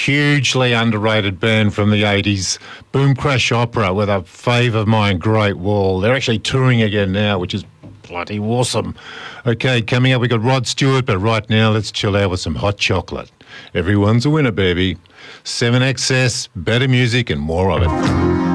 hugely underrated band from the 80s, Boom Crash Opera, with a fave of mine, Great Wall. They're actually touring again now, which is bloody awesome. Okay, coming up, we got Rod Stewart, but right now, let's chill out with some hot chocolate. Everyone's a winner, baby. 7XS, better music and more of it.